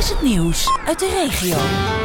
is het nieuws uit de regio.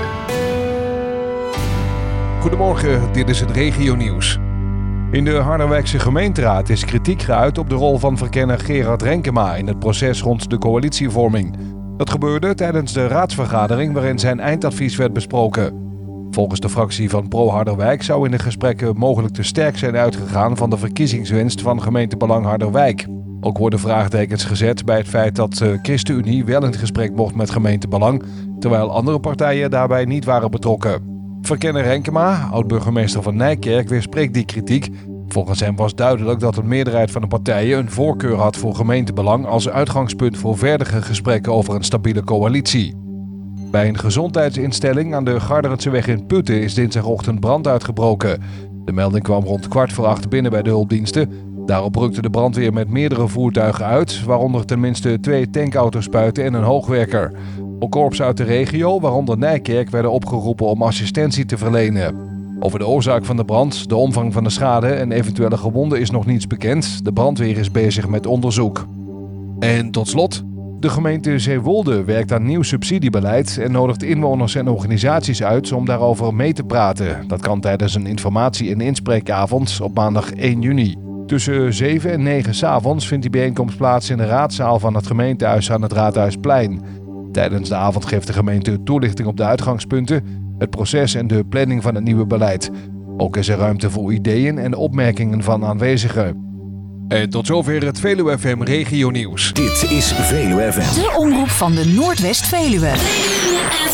Goedemorgen, dit is het regionieuws. In de Harderwijkse gemeenteraad is kritiek geuit op de rol van verkenner Gerard Renkema in het proces rond de coalitievorming. Dat gebeurde tijdens de raadsvergadering waarin zijn eindadvies werd besproken. Volgens de fractie van Pro Harderwijk zou in de gesprekken mogelijk te sterk zijn uitgegaan van de verkiezingswinst van gemeentebelang Harderwijk. Ook worden vraagtekens gezet bij het feit dat de ChristenUnie wel in het gesprek mocht met gemeentebelang, terwijl andere partijen daarbij niet waren betrokken. Verkenner Renkema, oud-burgemeester van Nijkerk, weerspreekt die kritiek. Volgens hem was duidelijk dat een meerderheid van de partijen een voorkeur had voor gemeentebelang als uitgangspunt voor verdere gesprekken over een stabiele coalitie. Bij een gezondheidsinstelling aan de Garderenseweg in Putten is dinsdagochtend brand uitgebroken. De melding kwam rond 7:15 binnen bij de hulpdiensten. Daarop rukte de brandweer met meerdere voertuigen uit, waaronder tenminste 2 tankauto's-spuiten en een hoogwerker. Ook korpsen uit de regio, waaronder Nijkerk, werden opgeroepen om assistentie te verlenen. Over de oorzaak van de brand, de omvang van de schade en eventuele gewonden is nog niets bekend. De brandweer is bezig met onderzoek. En tot slot, de gemeente Zeewolde werkt aan nieuw subsidiebeleid en nodigt inwoners en organisaties uit om daarover mee te praten. Dat kan tijdens een informatie- en inspreekavond op maandag 1 juni. Tussen 7 en 9 s'avonds vindt die bijeenkomst plaats in de raadzaal van het gemeentehuis aan het Raadhuisplein. Tijdens de avond geeft de gemeente toelichting op de uitgangspunten, het proces en de planning van het nieuwe beleid. Ook is er ruimte voor ideeën en opmerkingen van aanwezigen. En tot zover het Veluwe FM Regionieuws. Dit is Veluwe FM. De omroep van de Noordwest-Veluwe.